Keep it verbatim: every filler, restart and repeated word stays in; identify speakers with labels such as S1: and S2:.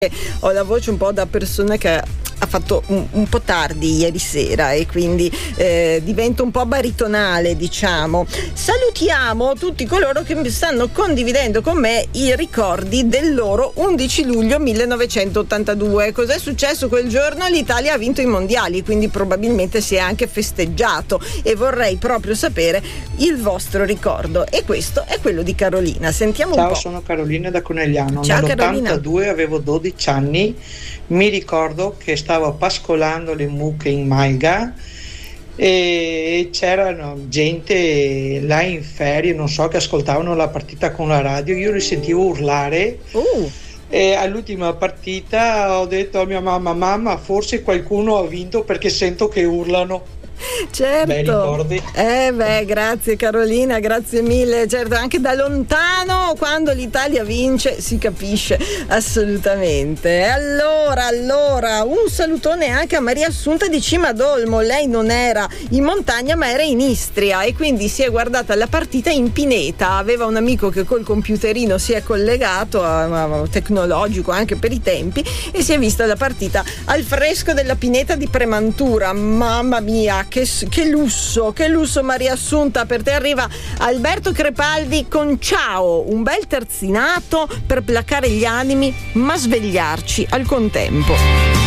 S1: Ho la voce un po' da persona che ha fatto un, un po' tardi ieri sera e quindi eh, divento un po' baritonale, diciamo. Salutiamo tutti coloro che stanno condividendo con me i ricordi del loro undici luglio millenovecentottantadue. Cos'è successo quel giorno? L'Italia ha vinto i mondiali, quindi probabilmente si è anche festeggiato e vorrei proprio sapere il vostro ricordo, e questo è quello di Carolina. Sentiamo
S2: Ciao,
S1: un po'.
S2: sono Carolina da Conegliano.
S1: Ciao,
S2: nell'ottantadue avevo dodici anni, mi ricordo che stavo pascolando le mucche in Malga e c'erano gente là in ferie, non so, che ascoltavano la partita con la radio. Io li sentivo urlare
S1: Uh.
S2: e all'ultima partita ho detto a mia mamma: mamma, forse qualcuno ha vinto perché sento che urlano.
S1: Certo.
S2: Bei ricordi.
S1: Eh beh, grazie Carolina, grazie mille. Certo, anche da lontano quando l'Italia vince si capisce assolutamente. Allora, allora, un salutone anche a Maria Assunta di Cimadolmo. Lei non era in montagna ma era in Istria e quindi si è guardata la partita in pineta. Aveva un amico che col computerino si è collegato, a, a, tecnologico anche per i tempi, e si è vista la partita al fresco della pineta di Premantura. Mamma mia, Che, che lusso, che lusso Maria Assunta. Per te arriva Alberto Crepaldi con Ciao, un bel terzinato per placare gli animi ma svegliarci al contempo.